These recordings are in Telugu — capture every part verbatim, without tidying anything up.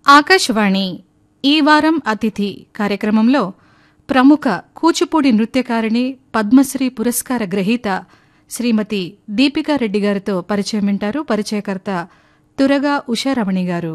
ఆకాశవాణి ఈ వారం అతిథి కార్యక్రమంలో ప్రముఖ కూచిపూడి నృత్యకారిణి పద్మశ్రీ పురస్కార గ్రహీత శ్రీమతి దీపికారెడ్డి గారితో పరిచయం వింటారు. పరిచయకర్త తురగా ఉషారమణి గారు.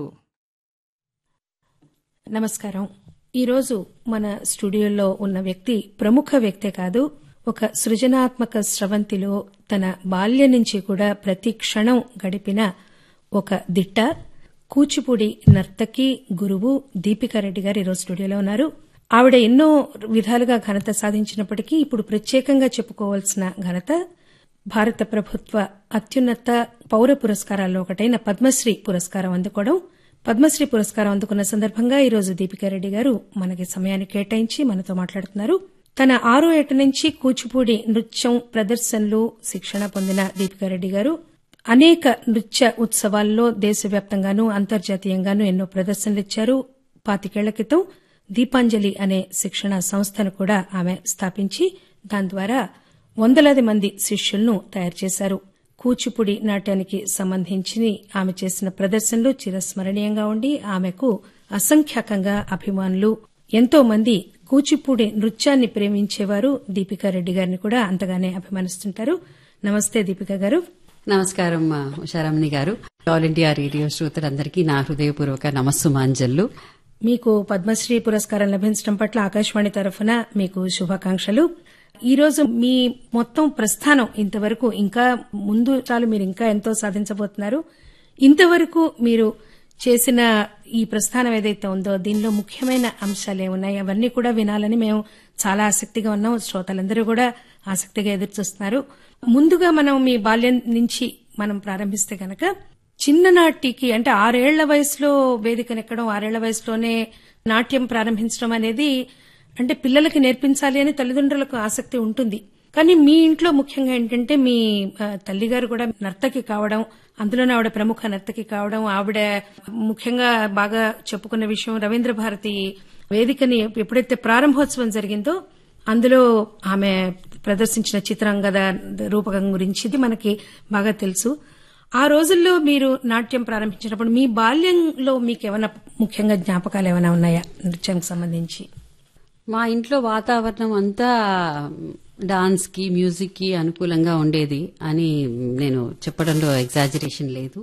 నమస్కారం. ఈరోజు మన స్టూడియోలో ఉన్న వ్యక్తి ప్రముఖ వ్యక్తే కాదు, ఒక సృజనాత్మక స్రవంతిలో తన బాల్యం నుంచి కూడా ప్రతి క్షణం గడిపిన ఒక దిట్ట, కూచిపూడి నర్తకి గురువు దీపికారెడ్డి గారు ఈరోజు స్టూడియోలో ఉన్నారు. ఆవిడ ఎన్నో విధాలుగా ఘనత సాధించినప్పటికీ ఇప్పుడు ప్రత్యేకంగా చెప్పుకోవాల్సిన ఘనత భారత ప్రభుత్వ అత్యున్నత పౌర పురస్కారాల్లో ఒకటైన పద్మశ్రీ పురస్కారం అందుకోవడం. పద్మశ్రీ పురస్కారం అందుకున్న సందర్భంగా ఈరోజు దీపికారెడ్డి గారు మనకి సమయాన్ని కేటాయించి మనతో మాట్లాడుతున్నారు. తన ఆరో ఏట నుంచి కూచిపూడి నృత్యం ప్రదర్శనలు శిక్షణ పొందిన దీపికారెడ్డి గారు అనేక నృత్య ఉత్సవాల్లో దేశవ్యాప్తంగానూ అంతర్జాతీయంగానూ ఎన్నో ప్రదర్శనలిచ్చారు. పాతికేళ్ల క్రితం దీపాంజలి అనే శిక్షణ సంస్థను కూడా ఆమె స్థాపించి దాని ద్వారా వందలాది మంది శిష్యులను తయారు చేశారు. కూచిపూడి నాట్యానికి సంబంధించి ఆమె చేసిన ప్రదర్శనలు చిరస్మరణీయంగా ఉండి ఆమెకు అసంఖ్యాకంగా అభిమానులు, ఎంతో మంది కూచిపూడి నృత్యాన్ని ప్రేమించేవారు దీపికారెడ్డి గారిని కూడా అంతగానే అభిమానిస్తుంటారు. నమస్తే దీపికా గారు. నమస్కారం ఉషారమణి గారు. ఆల్ ఇండియా రేడియో శ్రోతలందరికీ నా హృదయపూర్వక నమస్సుమాంజల్లు. మీకు పద్మశ్రీ పురస్కారం లభించడం పట్ల ఆకాశవాణి తరఫున మీకు శుభాకాంక్షలు. ఈ రోజు మీ మొత్తం ప్రస్థానం ఇంతవరకు, ఇంకా ముందు చాలు మీరు ఇంకా ఎంతో సాధించబోతున్నారు. ఇంతవరకు మీరు చేసిన ఈ ప్రస్థానం ఏదైతే ఉందో దీనిలో ముఖ్యమైన అంశాలు ఏమున్నాయి, అవన్నీ కూడా వినాలని మేము చాలా ఆసక్తిగా ఉన్నాం. శ్రోతలందరూ కూడా ఆసక్తిగా ఎదురుచూస్తున్నారు. ముందుగా మనం మీ బాల్యం నుంచి మనం ప్రారంభిస్తే గనక, చిన్ననాటికి అంటే ఆరేళ్ల వయసులో వేదికనెక్కడం, ఆరేళ్ల వయసులోనే నాట్యం ప్రారంభించడం అనేది అంటే పిల్లలకి నేర్పించాలి అని తల్లిదండ్రులకు ఆసక్తి ఉంటుంది. కానీ మీ ఇంట్లో ముఖ్యంగా ఏంటంటే మీ తల్లిగారు కూడా నర్తకి కావడం, అందులోనే ఆవిడ ప్రముఖ నర్తకి కావడం, ఆవిడ ముఖ్యంగా బాగా చెప్పుకున్న విషయం రవీంద్ర భారతి వేదికని ఎప్పుడైతే ప్రారంభోత్సవం జరిగిందో అందులో ఆమె ప్రదర్శించిన చిత్రాంగద రూపకం గురించి మనకి బాగా తెలుసు. ఆ రోజుల్లో మీరు నాట్యం ప్రారంభించినప్పుడు మీ బాల్యంలో మీకు ఏమైనా ముఖ్యంగా జ్ఞాపకాలు ఏమైనా ఉన్నాయా నృత్యానికి సంబంధించి? మా ఇంట్లో వాతావరణం అంతా డాన్స్ కి మ్యూజిక్ కి అనుకూలంగా ఉండేది అని నేను చెప్పడంలో ఎగ్జాజరేషన్ లేదు.